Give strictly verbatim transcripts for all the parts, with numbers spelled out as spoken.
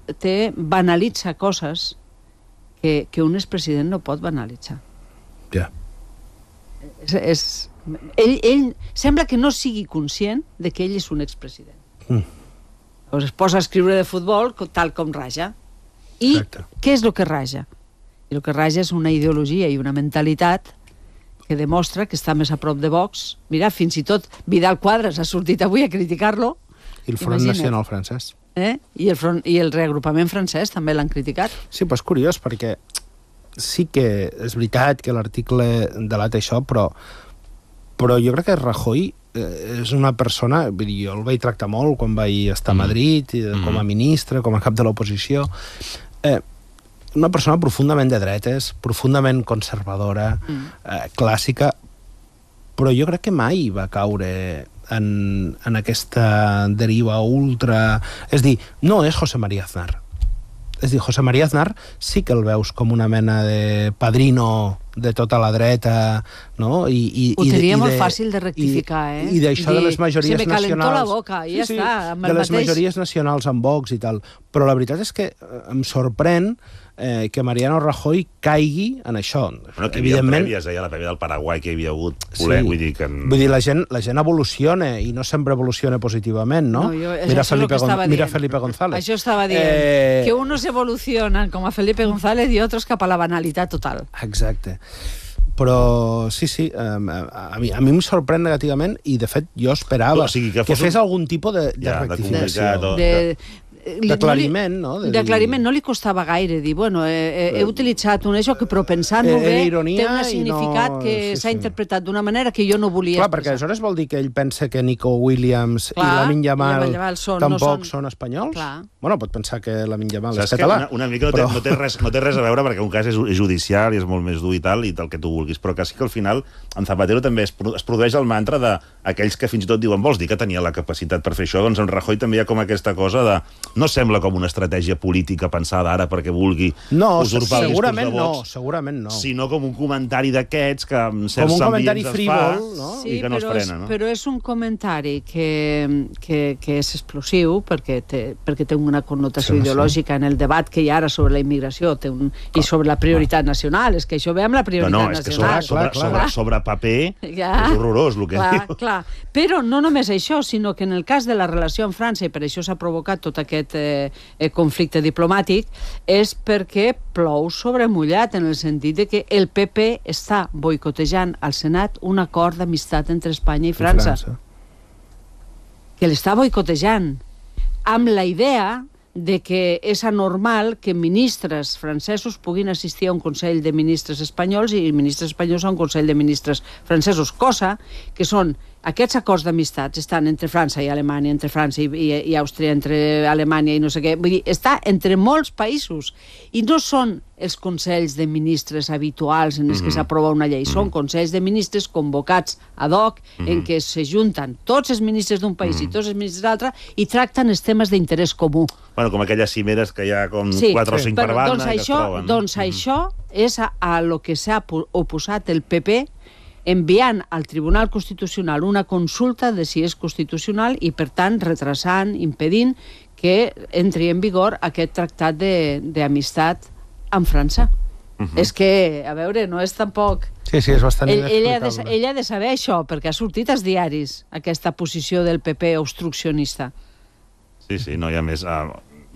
té, banalitza coses que, que un expresident no pot banalitzar. Ja. És, és, ell, ell sembla que no sigui conscient de que ell és un expresident. Mm. Llavors es posa a escriure de futbol tal com raja. I Exacte. Què és el que raja? I el que raja és una ideologia i una mentalitat que demostra que està més a prop de Vox. Mira, fins i tot Vidal Quadras ha sortit avui a criticar-lo. I el Front Imagina't. Nacional francès. Eh? I, el front, I el reagrupament francès també l'han criticat. Sí, però és curiós, perquè sí que és veritat que l'article delata això, però, però jo crec que Rajoy eh, és una persona, vull dir, jo el vaig tractar molt quan vaig estar a Madrid, mm. com a ministre, com a cap de l'oposició. Eh, una persona profundament de dretes, profundament conservadora, mm. eh, clàssica, però jo crec que mai va caure en, en aquesta deriva ultra... És dir, no és José María Aznar. És dir, José María Aznar sí que el veus com una mena de padrino de tota la dreta, no? I, i, Ho tenia i de, molt fàcil de rectificar, i, eh? I d'això de les majories nacionals... Se me calentó la boca, i ja sí, està. Sí, de les mateix... majories nacionals amb Vox i tal. Però la veritat és que em sorprèn eh, que Mariano Rajoy caigui en això. Bueno, que hi havia Evidentment... prèvies, eh, a la prèvia del Paraguai que hi havia hagut voler, sí. vull dir que... Vull dir, la gent, la gent evoluciona i no sempre evoluciona positivament, no? no jo, mira, Felipe, Gon... mira Felipe González. Això estava dient, eh... que unos evolucionan com a Felipe González i otros cap a la banalitat total. Exacte. Però sí, sí, a mi, a mi em sorprèn negativament i de fet jo esperava o sigui, que, que fes algun tipus de, de ja, rectificació. De, de, d'aclariment, no? De d'aclariment, no li costava gaire dir, bueno, he, he utilitzat un això que, però pensant-ho bé, té un significat no... que s'ha sí, sí. interpretat d'una manera que jo no volia Clar, expressar. perquè aleshores vol dir que ell pensa que Nico Williams Clar, i Lamine Yamal són, tampoc no són... són espanyols? Clar. Bueno, pot pensar que Lamine Yamal és català. Una, una mica no, però... té, no, té res, no té res a veure perquè un cas és, és judicial i és molt més dur i tal, i tal que tu vulguis, però que sí que al final en Zapatero també es, es produeix el mantra d'aquells que fins i tot diuen vols dir que tenia la capacitat per fer això, doncs en Rajoy també hi ha com aquesta cosa de no sembla com una estratègia política pensada ara perquè vulgui no, usurpar el discurs de Vox, no, segurament no. sinó com un comentari d'aquests que en certs com un comentari frívol, no? Sí, i que no però, es frena. No? Però és un comentari que, que, que és explosiu perquè té, perquè té una connotació sí, ideològica sí. en el debat que hi ha ara sobre la immigració té un, i sobre la prioritat clar. nacional. És que això ve amb la prioritat no, no, nacional. És que sobre, sobre, sobre, sobre paper ja. és horrorós el que clar, diu. Clar. Però no només això, sinó que en el cas de la relació amb França, i per això s'ha provocat tot aquest eh, conflicte diplomàtic, és perquè plou sobre mullat, en el sentit de que el P P està boicotejant al Senat un acord d'amistat entre Espanya i França. I França. Que l'està boicotejant amb la idea de que és anormal que ministres francesos puguin assistir a un Consell de Ministres espanyols i ministres espanyols a un Consell de Ministres francesos, cosa que són aquests acords d'amistats estan entre França i Alemanya, entre França i, i, i Àustria, entre Alemanya i no sé què. Vull dir, està entre molts països. I no són els consells de ministres habituals en els que mm -hmm. s'aprova una llei. Mm -hmm. Són consells de ministres convocats ad hoc, mm -hmm. en què se junten tots els ministres d'un país mm -hmm. i tots els ministres d'altre i tracten els temes d'interès comú. Bueno, com aquelles cimeres que hi ha com sí, quatre sí. o cinc per banda doncs i això, que es troben. Doncs mm -hmm. això és a, a lo que s'ha oposat el P P enviant al Tribunal Constitucional una consulta de si és constitucional i, per tant, retrasant, impedint que entri en vigor aquest tractat d'amistat amb França. Uh -huh. És que, a veure, no és tampoc... Sí, sí, és bastant ell, ell, ha de, ell ha de saber això, perquè ha sortit als diaris aquesta posició del P P obstruccionista. Sí, sí, no hi ha més... Uh,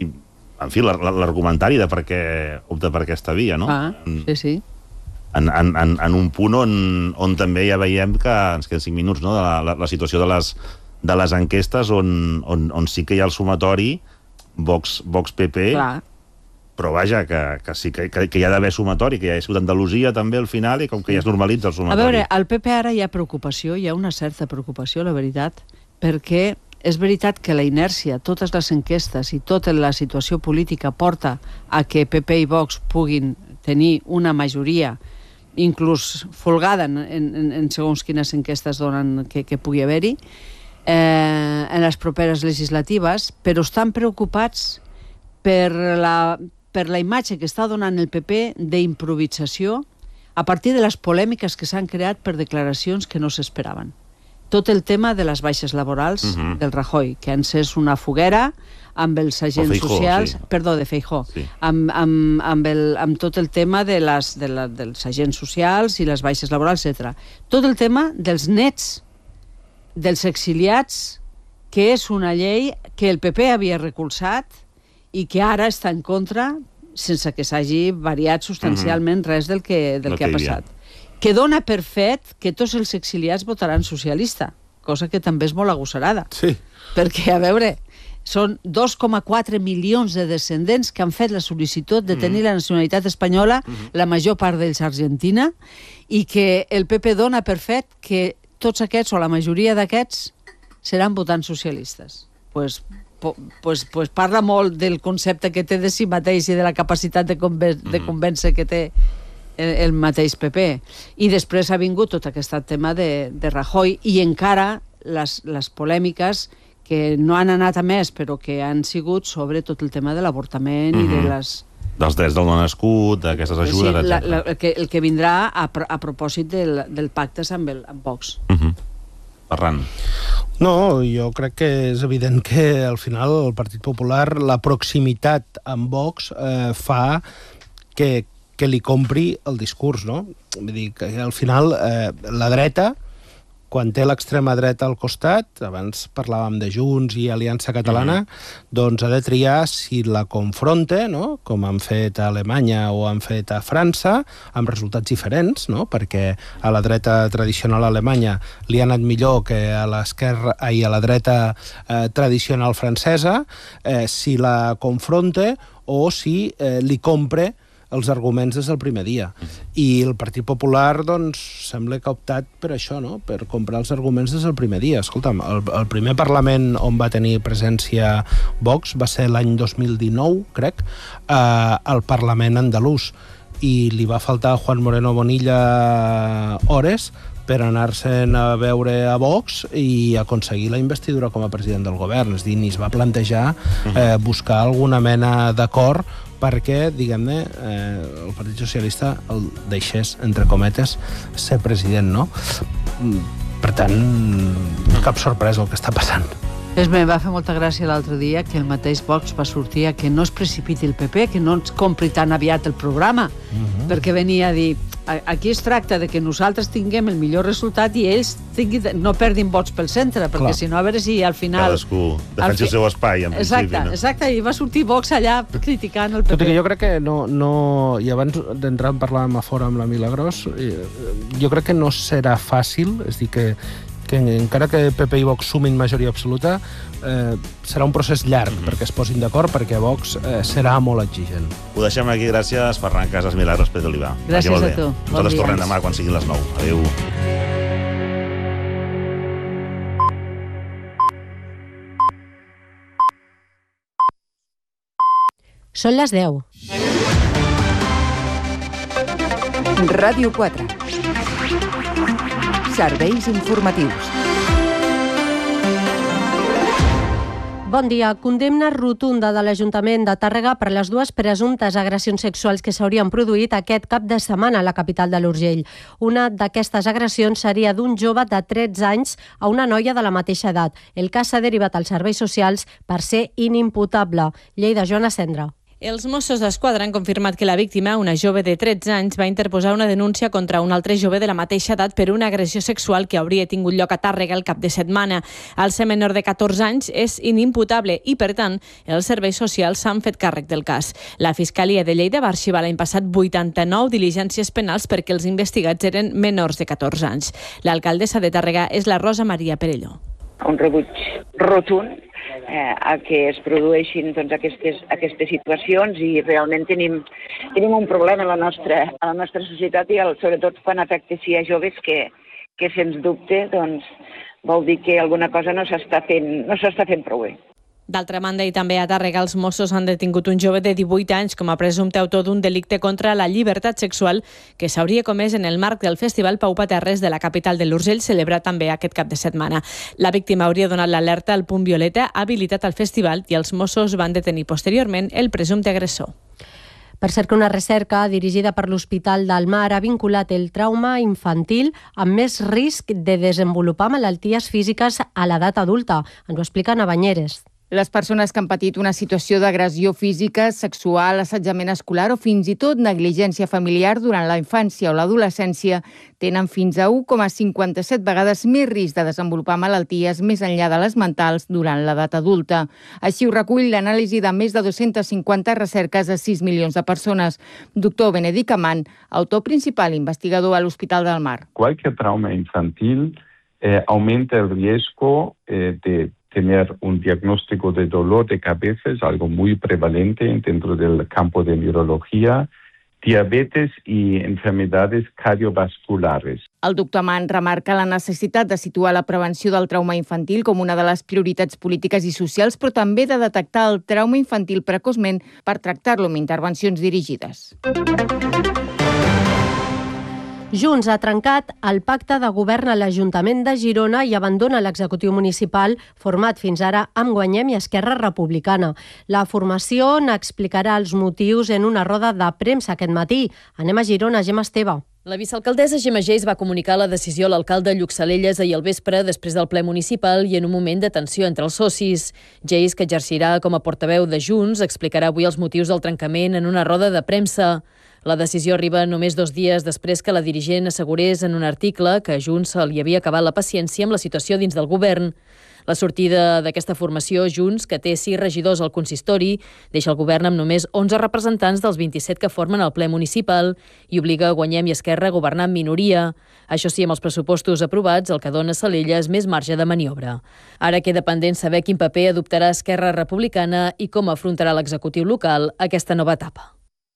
en fi, l'argumentari de per què opta per aquesta via, no? Ah, sí, sí. En, en, en, en un punt on, on també ja veiem que ens queden cinc minuts, no?, de la, la, la situació de les, de les enquestes on, on, on sí que hi ha el sumatori Vox, Vox P P, clar. Però vaja, que, que sí que, que hi ha d'haver sumatori, que hi ha sigut Andalusia també al final i com que ja es normalitza el sumatori. A veure, al P P ara hi ha preocupació, hi ha una certa preocupació, la veritat, perquè és veritat que la inèrcia, totes les enquestes i tota la situació política porta a que P P i Vox puguin tenir una majoria inclús folgada en, en, en segons quines enquestes donen que, que pugui haver-hi eh, en les properes legislatives, però estan preocupats per la, per la imatge que està donant el P P d'improvisació a partir de les polèmiques que s'han creat per declaracions que no s'esperaven. Tot el tema de les baixes laborals uh-huh. del Rajoy, que ens és una foguera amb els agents Feijó, socials, sí. perdó, de Feijó, Sí. amb, amb, amb, el, amb tot el tema de les, de la, dels agents socials i les baixes laborals, etcètera. Tot el tema dels nets, dels exiliats, que és una llei que el P P havia recolzat i que ara està en contra sense que s'hagi variat substancialment res del que, del No que ha que hi havia. passat. Que dona per fet que tots els exiliats votaran socialista, cosa que també és molt agosarada. Sí. Perquè, a veure, són dos coma quatre milions de descendents que han fet la sol·licitud de tenir la nacionalitat espanyola, la major part d'ells argentina, i que el P P dona per fet que tots aquests, o la majoria d'aquests, seran votants socialistes. Pues, po, pues, pues parla molt del concepte que té de si mateix i de la capacitat de, conven de convèncer que té el, el mateix P P. I després ha vingut tot aquest tema de, de Rajoy i encara les, les polèmiques que no han anat a més, però que han sigut sobre tot el tema de l'avortament mm-hmm. i de les... Dels drets del no nascut, d'aquestes ajudes, sí, la, etcètera. la, el, que, el que vindrà a, a propòsit del, del pacte amb, el, amb Vox. Uh-huh. Ferran. No, jo crec que és evident que al final el Partit Popular, la proximitat amb Vox eh, fa que, que li compri el discurs, no? Vull dir que al final eh, la dreta, quan té l'extrema dreta al costat, abans parlàvem de Junts i Aliança Catalana, mm-hmm. doncs ha de triar si la confronta, no? Com han fet a Alemanya o han fet a França, amb resultats diferents, no? Perquè a la dreta tradicional alemanya li ha anat millor que a l'esquerra i a la dreta eh, tradicional francesa, eh, si la confronta o si eh, li compra els arguments des del primer dia. I el Partit Popular, doncs, sembla que ha optat per això, no? Per comprar els arguments des del primer dia. Escolta'm, el, el primer Parlament on va tenir presència Vox va ser l'any dos mil dinou, crec, eh, al Parlament andalús. I li va faltar a Juan Moreno Bonilla hores per anar-se'n a veure a Vox i aconseguir la investidura com a president del govern. És a dir, ni es va plantejar eh, buscar alguna mena d'acord perquè, diguem-ne, eh, el Partit Socialista el deixés, entre cometes, ser president, no? Per tant, cap sorpresa el que està passant. Es me va fer molta gràcia l'altre dia que el mateix Vox va sortir a que no es precipiti el P P, que no ens compri tan aviat el programa, uh-huh. perquè venia a dir, aquí es tracta de que nosaltres tinguem el millor resultat i ells tinguin, no perdin vots pel centre, perquè Clar. si no, a veure si al final... Cadascú defensa el seu espai, en exacte, principi. No? Exacte, i va sortir Vox allà criticant el P P. Tot i que jo crec que no... no i abans d'entrar en parlar a fora amb la Milagros, jo crec que no serà fàcil, és a dir, que que encara que P P i Vox sumin majoria absoluta, eh, serà un procés llarg mm-hmm. perquè es posin d'acord, perquè Vox eh, serà molt exigent. Ho deixem aquí, gràcies, Ferran Casas, Milagros Pérez Oliva. Gràcies a tu. Nosaltres bon tornem demà quan siguin les nou. Adéu. Són les deu. Ràdio quatre. Serveis informatius. Bon dia. Condemna rotunda de l'Ajuntament de Tàrrega per les dues presumptes agressions sexuals que s'haurien produït aquest cap de setmana a la capital de l'Urgell. Una d'aquestes agressions seria d'un jove de tretze anys a una noia de la mateixa edat. El cas s'ha derivat als serveis socials per ser inimputable. Lleida, Joana Cendra. Els Mossos d'Esquadra han confirmat que la víctima, una jove de tretze anys, va interposar una denúncia contra un altre jove de la mateixa edat per una agressió sexual que hauria tingut lloc a Tàrrega el cap de setmana. El ser menor de catorze anys és inimputable i, per tant, els serveis socials s'han fet càrrec del cas. La Fiscalia de Lleida va arxivar l'any passat vuitanta-nou diligències penals perquè els investigats eren menors de catorze anys. L'alcaldessa de Tàrrega és la Rosa Maria Perelló. Un rebuig rotund eh, a que es produeixin doncs, aquestes, aquestes situacions i realment tenim, tenim un problema a la nostra, a la nostra societat i el, sobretot quan afecta si hi ha joves que, que sens dubte doncs, vol dir que alguna cosa no s'està fent, no s'està fent prou bé. D'altra banda, i també a Tàrrega, els Mossos han detingut un jove de divuit anys com a presumpte autor d'un delicte contra la llibertat sexual que s'hauria comès en el marc del Festival Pau Paterres de la capital de l'Urgell, celebrat també aquest cap de setmana. La víctima hauria donat l'alerta al punt violeta habilitat al festival i els Mossos van detenir posteriorment el presumpte agressor. Per cert, que una recerca dirigida per l'Hospital del Mar ha vinculat el trauma infantil amb més risc de desenvolupar malalties físiques a l'edat adulta. Ens ho explica Ana Banyeres. Les persones que han patit una situació d'agressió física, sexual, assetjament escolar o fins i tot negligència familiar durant la infància o l'adolescència tenen fins a u coma cinquanta-set vegades més risc de desenvolupar malalties més enllà de les mentals durant l'edat adulta. Així ho recull l'anàlisi de més de dues-centes cinquanta recerques a sis milions de persones. Doctor Benedict Amant, autor principal investigador a l'Hospital del Mar. Cualquier trauma infantil eh, aumenta el riesgo eh, de tener un diagnóstico de dolor de cabeza, es algo muy prevalente dentro del campo de neurología, diabetes y enfermedades cardiovasculares. El doctor Amant remarca la necessitat de situar la prevenció del trauma infantil com una de les prioritats polítiques i socials, però també de detectar el trauma infantil precoçment per tractar-lo amb intervencions dirigides. Junts ha trencat el pacte de govern a l'Ajuntament de Girona i abandona l'executiu municipal format fins ara amb Guanyem i Esquerra Republicana. La formació n'explicarà els motius en una roda de premsa aquest matí. Anem a Girona, Gemma Esteve. La vicealcaldessa Gemma Geis va comunicar la decisió a l'alcalde Lluc Salelles ahir al vespre després del ple municipal i en un moment de tensió entre els socis. Geis, que exercirà com a portaveu de Junts, explicarà avui els motius del trencament en una roda de premsa. La decisió arriba només dos dies després que la dirigent assegurés en un article que a Junts se li havia acabat la paciència amb la situació dins del govern. La sortida d'aquesta formació, Junts, que té sis regidors al consistori, deixa el govern amb només onze representants dels vint-i-set que formen el ple municipal i obliga Guanyem i Esquerra a governar en minoria. Això sí, amb els pressupostos aprovats, el que dona a Salelles més marge de maniobra. Ara queda pendent saber quin paper adoptarà Esquerra Republicana i com afrontarà l'executiu local aquesta nova etapa.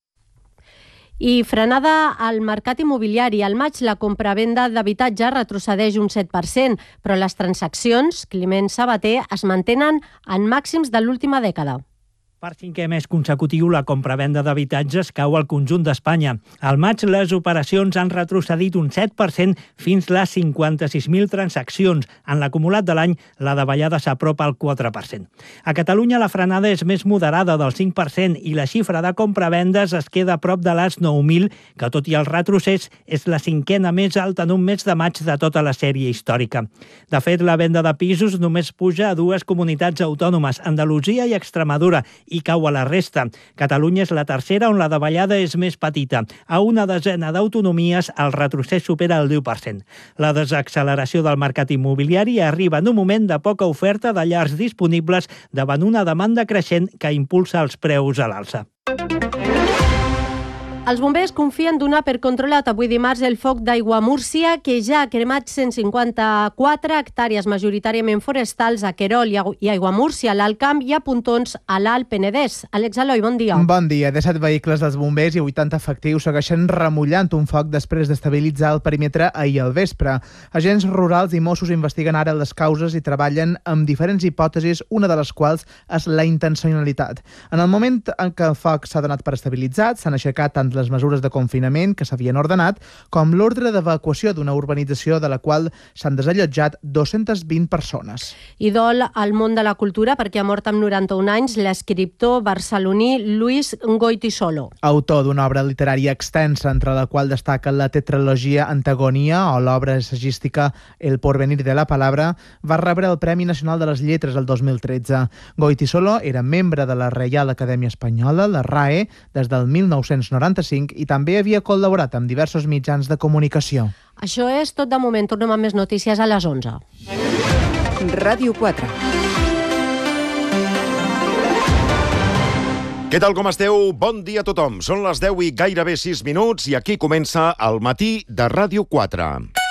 I frenada al mercat immobiliari. Al maig la compravenda d'habitatge retrocedeix un set per cent, però les transaccions, Climent Sabater, es mantenen en màxims de l'última dècada. Per cinquè mes consecutiu, la compravenda d'habitatges cau al conjunt d'Espanya. Al maig, les operacions han retrocedit un set per cent fins a les cinquanta-sis mil transaccions. En l'acumulat de l'any, la davallada s'apropa al quatre per cent. A Catalunya, la frenada és més moderada, del cinc per cent, i la xifra de compravendes es queda a prop de les nou mil, que tot i el retrocés és la cinquena més alta en un mes de maig de tota la sèrie històrica. De fet, la venda de pisos només puja a dues comunitats autònomes, Andalusia i Extremadura, i cau a la resta. Catalunya és la tercera on la davallada és més petita. A una desena d'autonomies el retrocés supera el deu per cent. La desacceleració del mercat immobiliari arriba en un moment de poca oferta de llars disponibles davant una demanda creixent que impulsa els preus a l'alça. Els bombers confien donar per controlat avui dimarts el foc d'aigua a Múrcia, que ja ha cremat cent cinquanta-quatre hectàrees majoritàriament forestals a Querol i Aiguamúrcia, a l'Alt Camp i a Pontons, a l'Alt Penedès. Àlex Eloi, bon dia. Bon dia. disset vehicles dels bombers i vuitanta efectius segueixen remullant un foc després d'estabilitzar el perímetre ahir al vespre. Agents rurals i Mossos investiguen ara les causes i treballen amb diferents hipòtesis, una de les quals és la intencionalitat. En el moment en què el foc s'ha donat per estabilitzat, s'han aixecat tant les mesures de confinament que s'havien ordenat, com l'ordre d'evacuació d'una urbanització de la qual s'han desallotjat dues-centes vint persones. I dol al món de la cultura perquè ha mort amb noranta-un anys l'escriptor barceloní Luis Goytisolo. Autor d'una obra literària extensa, entre la qual destaca la tetralogia Antagonia o l'obra assagística El porvenir de la palabra, va rebre el Premi Nacional de les Lletres el dos mil tretze. Goytisolo era membre de la Reial Acadèmia Espanyola, la R A E, des del mil nou-cents noranta-cinc i també havia col·laborat amb diversos mitjans de comunicació. Això és tot de moment. Tornem amb més notícies a les onze. Ràdio quatre. Què tal, com esteu? Bon dia a tothom. Són les deu i gairebé sis minuts i aquí comença el matí de Ràdio quatre.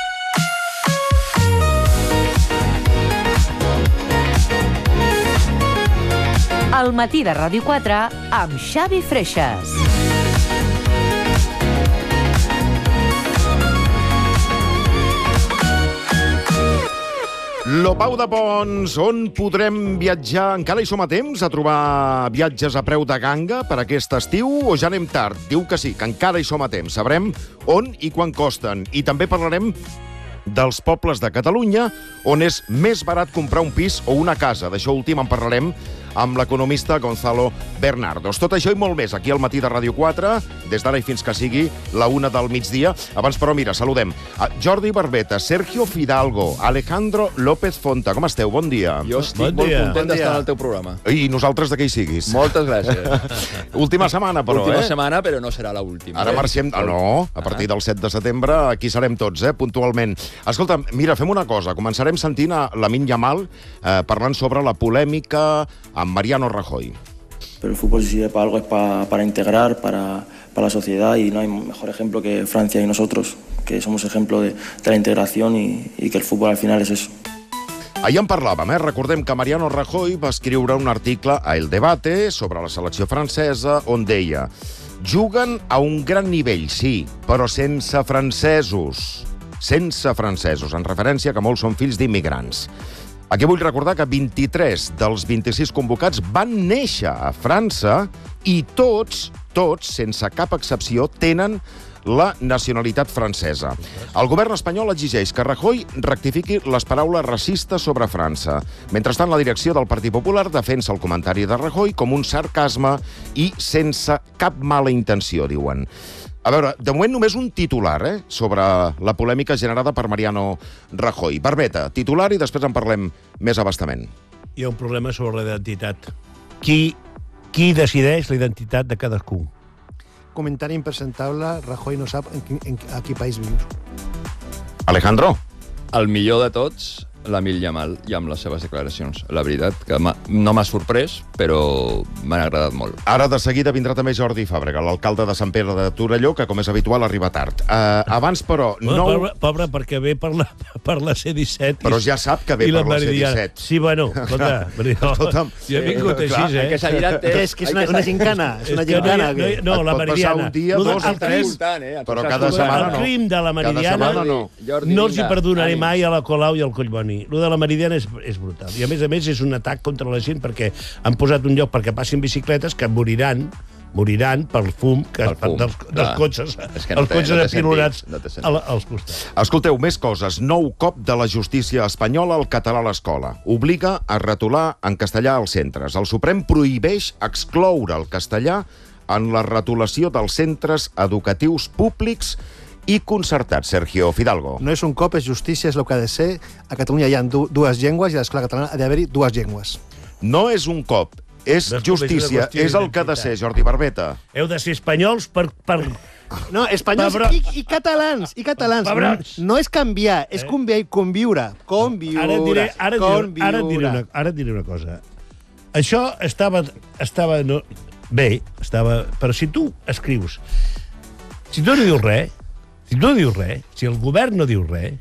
El matí de Ràdio quatre amb Xavi Freixas. Lo Pau de Pons, on podrem viatjar? Encara hi som a temps a trobar viatges a preu de ganga per aquest estiu o ja anem tard? Diu que sí, que encara hi som a temps. Sabrem on i quan costen. I també parlarem dels pobles de Catalunya on és més barat comprar un pis o una casa. D'això últim en parlarem amb l'economista Gonzalo Bernardos. Tot això i molt més aquí al Matí de Ràdio quatre, des d'ara i fins que sigui la una del migdia. Abans, però, mira, saludem a Jordi Barbeta, Sergio Fidalgo, Alejandro López Fonta. Com esteu? Bon dia. Jo estic bon molt content bon d'estar al teu programa. I nosaltres de què hi siguis. Moltes gràcies. Última setmana, però, Última eh? Última setmana, però no serà l'última. Ara eh? marxem... Ah, no, a partir del set de setembre aquí serem tots, eh, puntualment. Escolta, mira, fem una cosa. Començarem sentint a Lamine Yamal eh, parlant sobre la polèmica amb Mariano Rajoy. Pero el fútbol, si sirve para algo, es para, para integrar, para, para la sociedad, y no hay mejor ejemplo que Francia y nosotros, que somos ejemplo de, de la integración y, y que el fútbol al final es eso. Ahir en parlàvem, eh? Recordem que Mariano Rajoy va escriure un article a El Debate sobre la selecció francesa on deia: juguen a un gran nivell, sí, però sense francesos. Sense francesos, en referència que molts són fills d'immigrants. Aquí vull recordar que vint-i-tres dels vint-i-sis convocats van néixer a França i tots, tots, sense cap excepció, tenen la nacionalitat francesa. El govern espanyol exigeix que Rajoy rectifiqui les paraules racistes sobre França. Mentrestant, la direcció del Partit Popular defensa el comentari de Rajoy com un sarcasme i sense cap mala intenció, diuen. A veure, de moment només un titular, eh?, sobre la polèmica generada per Mariano Rajoy. Barbeta, titular, i després en parlem més abastament. Hi ha un problema sobre la identitat. Qui, qui decideix la identitat de cadascú? Comentari impresentable, Rajoy no sap en, en, en a quin país vius. Alejandro? El millor de tots, l'Lamine Yamal, i amb les seves declaracions. La veritat, que no m'ha sorprès, però m'han agradat molt. Ara de seguida vindrà també Jordi Fàbrega, l'alcalde de Sant Pere de Torelló, que, com és habitual, arriba tard. Uh, abans, però... Bueno, no... pobre, pobre, perquè ve per la, per la C disset. Però ja sap que ve per la C disset. Sí, bueno, escolta, jo, jo he vingut així, eh? Que s'ha girat... És que és una, una gincana, és una gincana. No, no, no, la Meridiana. Un dia, dos o tres, però cada setmana no. El crim de la Meridiana no, no els hi perdonaré mai a la Colau i al Collboni. Lo de la Meridiana És, és brutal. I a més a més és un atac contra la gent perquè han posat un lloc perquè passin bicicletes que moriran moriran pel fum, que pel fum dels, dels cotxes, és que no els cotxes no apilonats no als costats. Escolteu, més coses. Nou cop de la justícia espanyola al català a l'escola. Obliga a retolar en castellà als centres. El Suprem prohibeix excloure el castellà en la retolació dels centres educatius públics i concertat. Sergio Fidalgo. No és un cop, és justícia, és el que ha de ser. A Catalunya hi ha du dues llengües i a l'escola catalana ha d'haver-hi dues llengües. No és un cop, és justícia, és el que ha de ser, Jordi Barbeta. Heu de ser espanyols per... per... No, espanyols i, i catalans, i catalans. Pebrots. No és canviar, és conviure, conviure. Conviure, ara diré, ara conviure. Diré, ara, diré una, ara diré una cosa. Això estava... estava no, bé, estava... Però si tu escrius... Si tu no dius res, si no dius res, si el govern no diu res,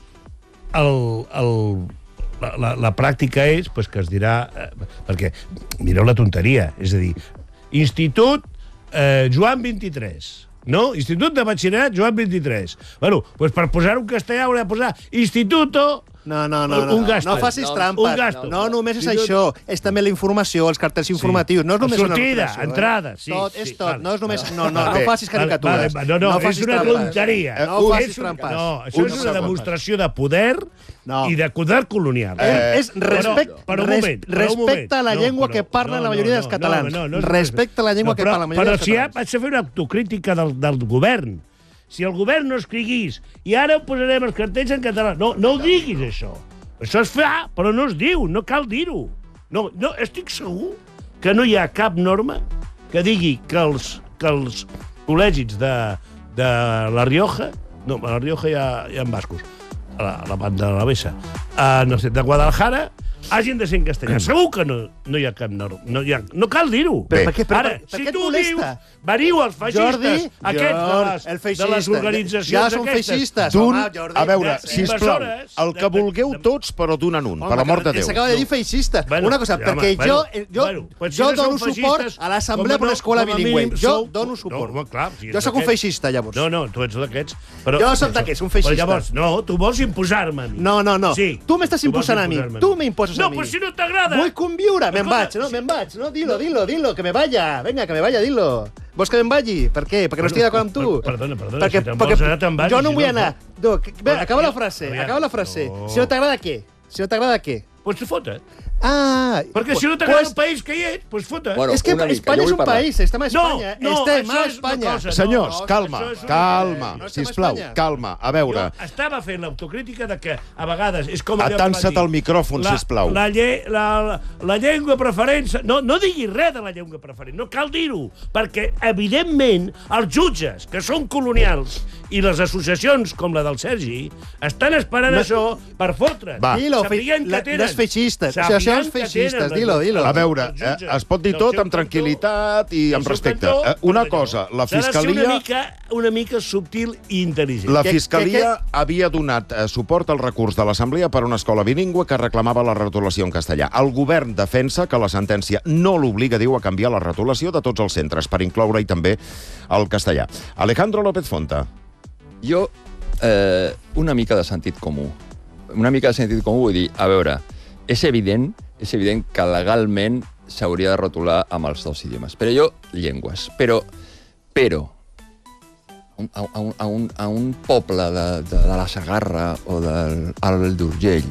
el, el, la, la, la pràctica és pues, que es dirà... Eh, perquè, mireu la tonteria, és a dir, Institut eh, Joan vint-i-tres, no? Institut de Batxillerat Joan vint-i-tres. Bueno, pues per posar un castellà haurà de posar Instituto... No, no, no, no, un gasto. no facis trampes. Un gasto. No, no només és això. És també la informació, els cartells informatius. No és només sortida, una entrada, sí. Tot, és sí, tot. vale. No és només... No, no, no facis caricatures. Vale, vale, no, no, no és una tonteria. No facis trampes. No, això és una demostració de poder no. i de poder colonial. Eh, és respect, però, però moment, respecta la llengua no, que parla no, la majoria no, dels catalans. No, no, no, respecta la llengua no, que però, parla la majoria però dels si catalans. Però si vaig a fer una autocrítica del, del govern, si el govern no escriguís i ara posarem els cartells en català, no, no ho diguis, això. Això es fa, però no es diu, no cal dir-ho. No, no, estic segur que no hi ha cap norma que digui que els, que els col·legis de, de La Rioja, no, a La Rioja hi ha, hi ha bascos, a la, a la banda de la Bessa, a, no sé, de Guadalajara, hagin de ser en castellà. Segur que no, no hi ha cap norma. No, hi ha, no cal dir-ho. Per, per, per, Ara, per, per si què et tu molesta? dius, veniu els feixistes, Jordi, aquests de les, el feixista, de les organitzacions ja són aquestes. feixistes. D'un, Home, Jordi, a veure, de- sisplau, invasores, el que vulgueu tots, però d'un en un, Home, per l'amor de que Déu. S'acaba de dir feixista. Bueno, Una cosa, ja, perquè home, jo, bueno, jo, bueno, pues si jo no dono sou suport feixistes, a l'Assemblea com per no, una escola com a bilingüe. mínim Jo sou- dono suport. No, clar, si Jo ets sóc un d'aquests. feixista, llavors. No, no, tu ets d'aquests. Però, Jo sóc d'aquests, un feixista. Però llavors, no, tu vols imposar-me a mi. No, no, no. Sí. Tu m'estàs Tu vols imposant a mi. imposar-me a mi. Tu m'imposes a No, mi. pues si no t'agrada. Vull conviure. Me'n Escolta, vaig, no? si- Me'n vaig. No, dilo, dilo, dilo, que me vaya. Venga, que me vaya, dilo. Vols que me'n vagi? Per què? Perquè no estic d'acord amb tu. Perdona, perdona, perquè, si te'n perquè vols anar, te'n vagis, jo no si vull no, anar. No, que, bé, acaba la frase, Aviam. acaba la frase. No. Si no t'agrada, què? Si no t'agrada, què? Pues te fota. Ah, perquè si no t'agrada el país que hi ets, doncs fota. Bueno, és que Espanya és un país, estem a Espanya. No, no, estem a això és una Espanya. cosa. Senyors, No, calma, això és una- calma, No estem a sisplau, Espanya. calma. A veure, Jo estava fent l'autocrítica de que a vegades és com... atansa't al micròfon, la, sisplau. La, lle, la, la, la llengua preferent... No, no diguis res de la llengua preferent, no cal dir-ho, perquè, evidentment, els jutges, que són colonials, i les associacions, com la del Sergi, estan esperant No- això per fotre's. Va. Dilo, Sapiguem la- que tenen... no és feixista. Sapiguem Això és que feixistes, tenen dilo, les- dilo. A veure, els eh, jutges es pot dir del tot seu amb cantó, tranquil·litat i del amb seu respecte. cantó, Eh, Una allò. cosa, la S'ha de ser Fiscalia... una mica, una mica subtil i intel·ligent. La Que- Fiscalia que- havia donat eh, suport al recurs de l'Assemblea per una escola bilingüe que reclamava la retolació en castellà. El govern defensa que la sentència no l'obliga, diu, a canviar la retolació de tots els centres, per incloure-hi també el castellà. Alejandro López Fonta. Jo, eh, una mica de sentit comú. Una mica de sentit comú vull dir, a veure, és evident, és evident que legalment s'hauria de rotular amb els dos idiomes. Però jo, llengües. Però, però, a, a, un, a, un, a un poble de, de, de la Segarra o del al d'Urgell,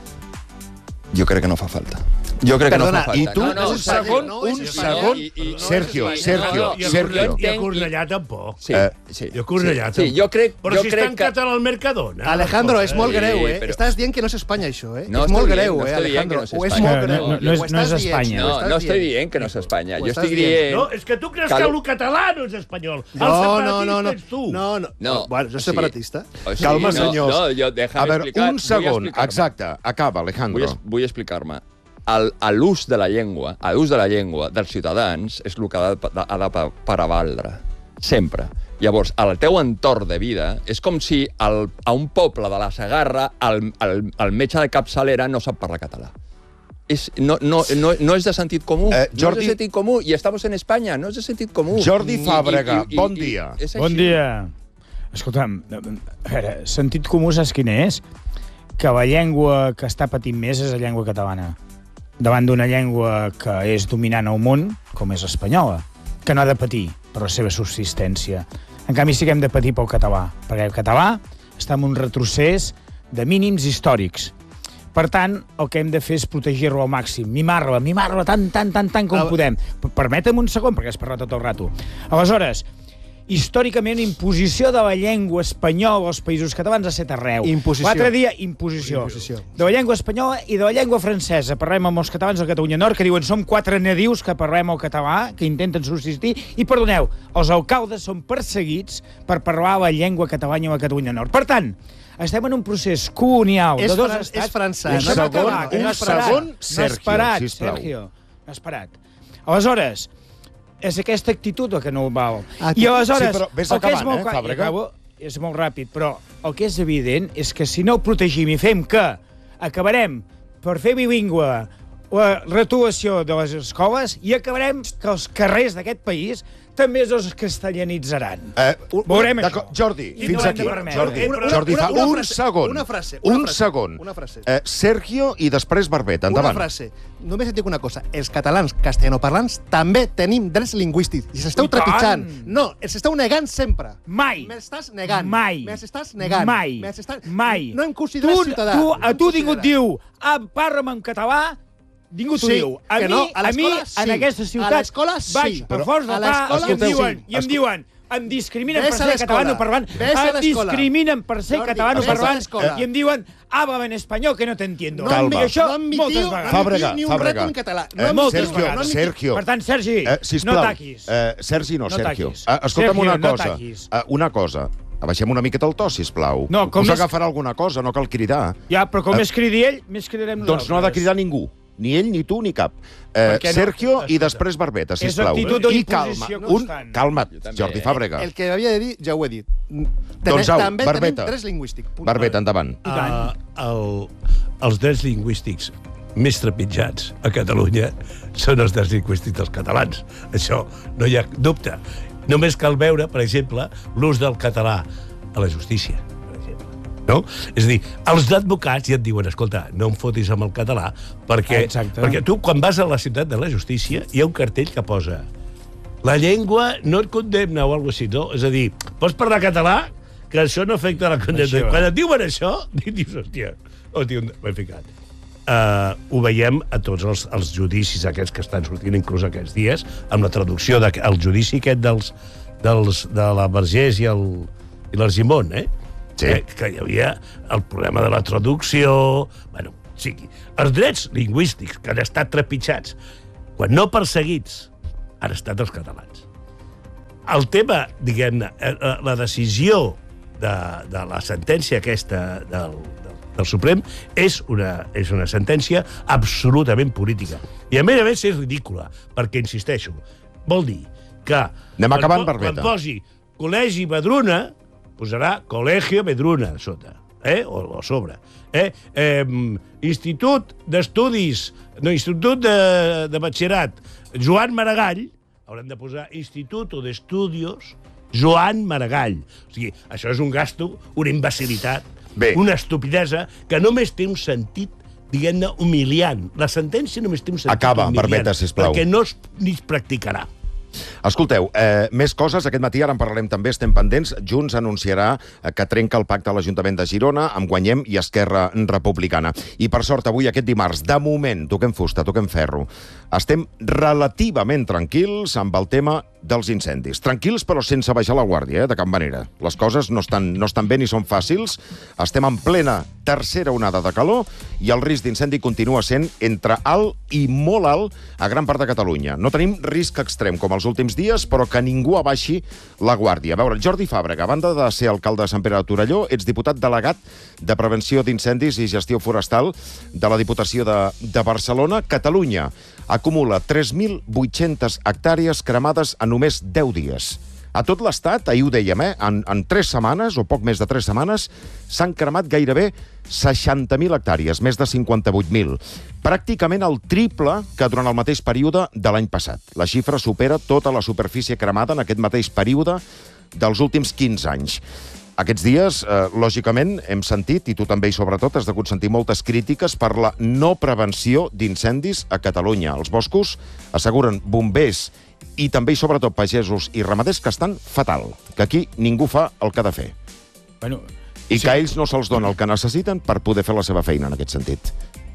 jo crec que no fa falta. Jo crec Perdona, que no fa falta. i tu, no, no, un segon, no, un és segon, i- i- Sergio, no, Sergio, no, no, Sergio. I a Cornellà tampoc. Sí, Eh, sí. I a Cornellà sí, tampoc. sí, jo crec, Però jo si crec està en que... català al Mercadona. Alejandro, és molt Sí, greu, eh? però- Estàs dient que no és Espanya, això, eh? No és molt estoy greu, dient, no eh, estoy dient que Alejandro? no es Ho és Espanya. molt No, greu. no, no Ho és- no estàs és dient, Espanya. ho No, estàs no estic dient. dient que no és Espanya. Ho Jo estàs estic dient. dient... No, és que tu creus Cal- que el català no és espanyol. El No, no, separatista no, no. ets tu. No, no. No, Bueno, jo o soy sigui, separatista. o sigui, Calma, no, senyors. No, jo, déjame A veure, explicar, un vull segon. explicar-me. Exacte. Acaba, Vull, Alejandro. es- vull explicar-me. El- a l'ús de la llengua, a l'ús de la llengua dels ciutadans és el que ha de, ha de pa- prevaldre. Sempre. Llavors, el teu entorn de vida és com si el, a un poble de la Segarra el, el, el metge de capçalera no sap parlar català. És, no, no, no, no és de sentit comú. Eh, No Jordi- és de sentit comú. I estamos en Espanya. No és de sentit comú. Jordi I- Fàbrega, i- i- bon i- dia. és Bon així. dia. Escolta'm, a veure, sentit comú saps quin és? Que la llengua que està patint més és la llengua catalana. Davant d'una llengua que és dominant al món, com és l'espanyola, que no ha de patir per la seva subsistència. En canvi, sí que hem de patir pel català, perquè el català està en un retrocés de mínims històrics. Per tant, el que hem de fer és protegir-lo al màxim, mimar-la, mimar-la tant, tant, tant, tant com Ah, podem. Permetem un segon, perquè has parlat tot el rato. Aleshores, històricament, imposició de la llengua espanyola als països catalans ha estat arreu. Imposició. L'altre dia, imposició. Imposició. De la llengua espanyola i de la llengua francesa. Parlem amb els catalans de Catalunya Nord, que diuen som quatre nadius que parlem el català, que intenten subsistir, i, perdoneu, els alcaldes són perseguits per parlar la llengua catalana a la Catalunya Nord. Per tant, estem en un procés colonial És de dos fran- estats. és francès. Deixa'm Un segon, acabar, que un no has parat. segon, No has Sergio, parat, sisplau. Sergio. No has parat. Aleshores, és aquesta actitud la que no val. Aquí- I aleshores, Sí, però vés el que és acabant, molt eh, clar- Fàbrega? i acabo, és molt ràpid, però el que és evident és que si no ho protegim i fem que acabarem per fer bilingüe la retolació de les escoles i acabarem que els carrers d'aquest país també es castellanitzaran. Eh, Veurem d'acord, això. Jordi, I fins no hem aquí. de permetre. Jordi, Una- una- Jordi fa una un frase, segon. una frase, una un frase, segon. una frase. Eh, Sergio i després Barbet, endavant. Una frase. Només et dic una cosa. Els catalans castellanoparlants també tenim drets lingüístics. I s'esteu I tant. trepitjant. No, els esteu negant sempre. Mai. M'estàs negant. Mai. M'estàs negant. Mai. M'estàs- Mai. No em consideres tu, ciutadà. Tu, No a em tu ningú et consideres. diu ah, parla'm en català, ningú t'ho Sí, diu. A que mi, no, a a mi l'escola en sí. aquesta ciutat, A l'escola sí. vaig per Però força a del pa l'escola i em sí. diuen, i em Escolta- diuen em discriminen Ves per a ser l'escola. catalano parlant, Ves a em l'escola. discriminen per ser Jordi, catalano ves a parlant, l'escola. i em diuen háblame en espanyol que no t'entiendo. No Em Calma. dic això No admitiu, moltes no vegades. admitiu Fàbrega, ni un Fàbrega. reto en català. No Eh, admitiu, Sergio, no admitiu. Sergio. Per tant, Sergi, Eh, sisplau, no taquis. Eh, Sergi, no, No Sergio. taquis. Eh, escolta'm Sergio, una no cosa. taquis. Eh, una cosa. Abaixem una miqueta el to, sisplau. No, com Us més- agafarà alguna cosa, no cal cridar. Ja, però com Eh, més cridi ell, més cridarem nosaltres. Doncs no ha de cridar ningú. Ni ell, ni tu, ni cap. Eh, què no? Sergio i després Barbeta, sisplau. actitud I d'imposició calma. Un, constant. calma't, també. Jordi Fàbrega. El que havia de dir, ja ho he dit. Tenem, Doncs au, també Barbeta. tenim drets lingüístics. Punt. Barbeta, endavant. Uh, el, els drets lingüístics més trepitjats a Catalunya són els drets lingüístics dels catalans. Això no hi ha dubte. Només cal veure, per exemple, l'ús del català a la justícia. per exemple. No? És a dir, els advocats ja et diuen, escolta, no em fotis amb el català, perquè, Exacte. perquè tu, quan vas a la ciutat de la justícia, hi ha un cartell que posa la llengua no et condemna o alguna cosa així, no? És a dir, pots parlar català, que això no afecta la condemna. Això. Quan et diuen això, dius, hòstia, hòstia, m'he ficat. eh, ho veiem a tots els, els judicis aquests que estan sortint inclús aquests dies, amb la traducció del judici aquest dels, dels, de la Vergés i el, i l'Argimon, eh? Sí. Que, que hi havia el problema de la traducció... Bueno, o sigui, els drets lingüístics que han estat trepitjats, quan no perseguits, han estat els catalans. El tema, diguem-ne, la decisió de, de la sentència aquesta del, del, del Suprem és una, és una sentència absolutament política. I a més a més és ridícula, perquè, insisteixo, vol dir que... Anem acabant, quan, Barbeta. quan posi Col·legi Vedruna, posarà Colegio Vedruna sota, eh? o, o sobre. Eh? Eh, Institut d'Estudis, no, Institut de, de Batxillerat, Joan Maragall, haurem de posar Instituto de Estudios Joan Maragall. O sigui, això és un gasto, una imbecilitat, Bé. una estupidesa, que només té un sentit, diguem-ne, humiliant. La sentència només té un sentit Acaba, humiliant. Barbeta, sisplau. Perquè no es, ni es practicarà. Escolteu, eh, més coses. Aquest matí, ara en parlarem també, estem pendents. Junts anunciarà que trenca el pacte a l'Ajuntament de Girona amb Guanyem i Esquerra Republicana. I per sort, avui, aquest dimarts, de moment, toquem fusta, toquem ferro, estem relativament tranquils amb el tema dels incendis. Tranquils, però sense baixar la guàrdia, eh, de cap manera. Les coses no estan, no estan bé ni són fàcils. Estem en plena tercera onada de calor i el risc d'incendi continua sent entre alt i molt alt a gran part de Catalunya. No tenim risc extrem, com els últims dies, però que ningú abaixi la guàrdia. A veure, Jordi Fàbrega, a banda de ser alcalde de Sant Pere de Torelló, ets diputat delegat de Prevenció d'Incendis i Gestió Forestal de la Diputació de, de Barcelona. Catalunya acumula tres mil vuit-centes hectàrees cremades en només deu dies. A tot l'Estat, ahir ho dèiem, eh, en, en tres setmanes, o poc més de tres setmanes, s'han cremat gairebé seixanta mil hectàrees, més de cinquanta-vuit mil. Pràcticament el triple que durant el mateix període de l'any passat. La xifra supera tota la superfície cremada en aquest mateix període dels últims quinze anys. Aquests dies, eh, lògicament, hem sentit, i tu també i sobretot, has degut sentir moltes crítiques per la no prevenció d'incendis a Catalunya. Els boscos asseguren bombers i també i sobretot pagesos i ramaders que estan fatal, que aquí ningú fa el que ha de fer. Bueno, I sí. que a ells no se'ls dona el que necessiten per poder fer la seva feina en aquest sentit.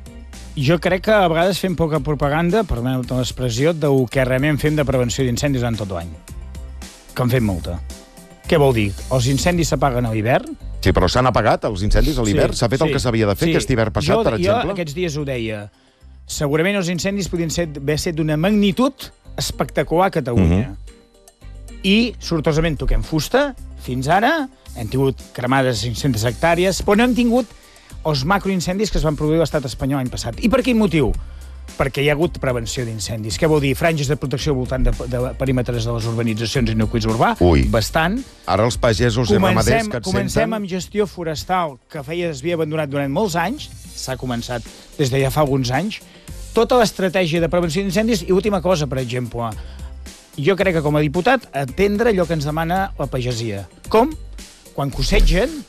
Jo crec que a vegades fem poca propaganda, perdoneu l'expressió, del que realment fem de prevenció d'incendis durant tot l'any. Que en fem molta. Què vol dir? Els incendis s'apaguen a l'hivern? Sí, però s'han apagat els incendis a l'hivern? S'ha fet sí, el que s'havia de fer sí. aquest hivern passat, jo, per exemple? Jo aquests dies ho deia. Segurament els incendis podien ser, haver set d'una magnitud espectacular a Catalunya. Uh-huh. I, sortosament, toquem fusta. Fins ara hem tingut cremades cinc-centes hectàrees, però no hem tingut els macroincendis que es van produir a l'estat espanyol l'any passat. I per quin motiu? Perquè hi ha hagut prevenció d'incendis. Què vol dir? Franges de protecció al voltant de, de perímetres de les urbanitzacions i nuclis urbà? Ui. Bastant. Ara els pagesos comencem, i ramaders que et comencem senten... amb gestió forestal, que feia, es havia abandonat durant molts anys, s'ha començat des de ja fa alguns anys, tota l'estratègia de prevenció d'incendis. I última cosa, per exemple, jo crec que com a diputat atendre allò que ens demana la pagesia. Com? Quan cosetgen,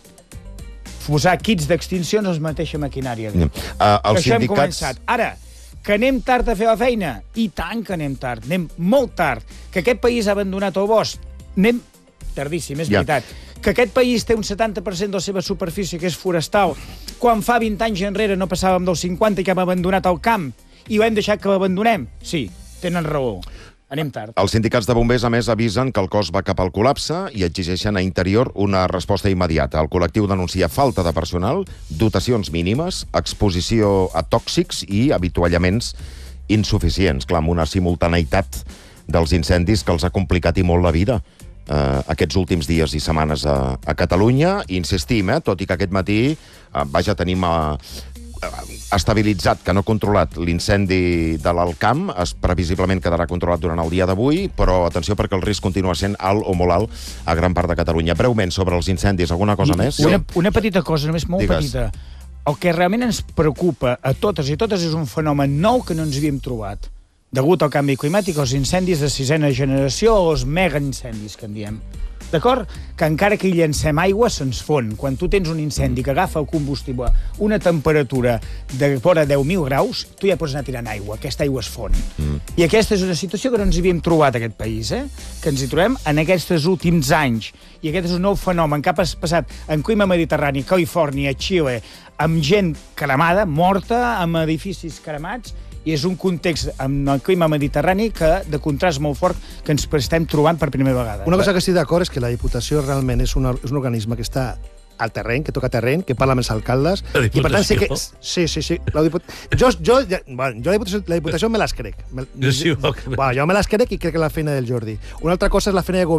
posar kits d'extinció en la mateixa maquinària. Uh, els Això sindicats... hem començat. Ara, que anem tard a fer la feina? I tant que anem tard, anem molt tard. Que aquest país ha abandonat el bosc? Anem tardíssim, és ja. veritat. Que aquest país té un setanta per cent de la seva superfície que és forestal, quan fa vint anys enrere no passàvem del cinquanta i que hem abandonat el camp, i ho hem deixat que l'abandonem? Sí, tenen raó. Anem tard. Els sindicats de bombers, a més, avisen que el cos va cap al col·lapse i exigeixen a Interior una resposta immediata. El col·lectiu denuncia falta de personal, dotacions mínimes, exposició a tòxics i avituallaments insuficients. Clar, amb una simultaneïtat dels incendis que els ha complicat i molt la vida eh, aquests últims dies i setmanes a, a Catalunya. I insistim, eh, tot i que aquest matí eh, vaja, tenim... Eh, estabilitzat, que no controlat l'incendi de l'Alcamp, es previsiblement quedarà controlat durant el dia d'avui, però atenció perquè el risc continua sent alt o molt alt a gran part de Catalunya. Breument, sobre els incendis, alguna cosa I, més? Una, una petita cosa, només molt Digues. petita. El que realment ens preocupa a totes i totes és un fenomen nou que no ens havíem trobat. Degut al canvi climàtic, els incendis de sisena generació o els mega incendis, que en diem. d'acord? Que encara que hi llancem aigua, se'ns fon. Quan tu tens un incendi que agafa el combustible una temperatura de vora deu mil graus, tu ja pots anar tirant aigua. Aquesta aigua es fon. Mm. I aquesta és una situació que no ens havíem trobat a aquest país, eh? Que ens hi trobem en aquests últims anys. I aquest és un nou fenomen que ha passat en clima mediterrani, Califòrnia, Xile, amb gent cremada, morta, amb edificis cremats, i és un context amb el clima mediterrani que de contrast molt fort que ens estem trobant per primera vegada. Una cosa que estic d'acord és que la Diputació realment és, una, és un organisme que està al terreny, que toca terreny, que parla amb els alcaldes. La Diputació? I per tant, sí, que, sí, sí, sí. La diput... Jo, jo, ja, bueno, jo la, Diputació, la Diputació me les crec. Me, sí, okay. bueno, jo me les crec i crec que la feina del Jordi. Una altra cosa és la feina de govern